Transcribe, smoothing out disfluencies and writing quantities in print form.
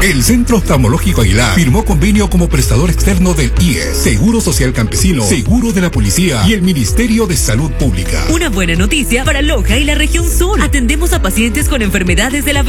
El Centro Oftalmológico Aguilar firmó convenio como prestador externo del IES, Seguro Social Campesino, Seguro de la Policía y el Ministerio de Salud Pública. Una buena noticia para Loja y la región sur. Atendemos a pacientes con enfermedades de la